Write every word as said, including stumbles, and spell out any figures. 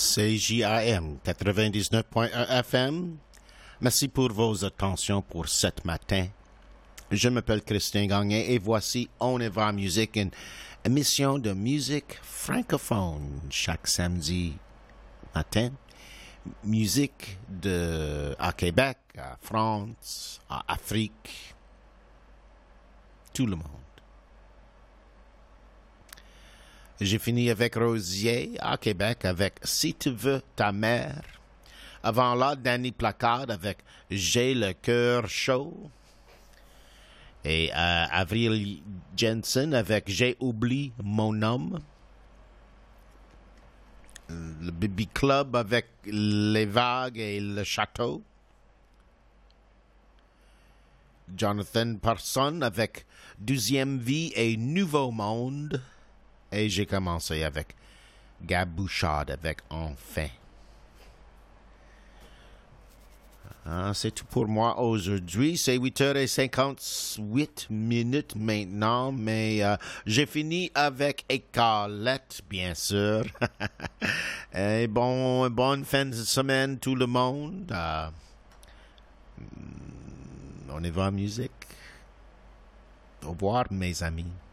C J A M quatre-vingt-dix-neuf point un F M. Merci pour vos attentions pour cet matin. Je m'appelle Christian Gagné et voici On y va musique, une émission de musique francophone chaque samedi matin. Musique de à Québec, à France, à Afrique, tout le monde. J'ai fini avec Rosier à Québec avec Si tu veux ta mère. Avant là, Danny Placard avec J'ai le cœur chaud. Et euh, Avril Jensen avec J'ai oublié mon homme. Le B B Club avec Les Vagues et le Château. Jonathan Parson avec Douzième Vie et Nouveau Monde. Et j'ai commencé avec Gab Bouchard avec Enfin. Ah, c'est tout pour moi aujourd'hui. C'est huit heures cinquante-huit minutes maintenant, mais euh, j'ai fini avec Écarlette, bien sûr. Et bon, bonne fin de semaine tout le monde. Euh, on y va en musique. Au revoir, mes amis.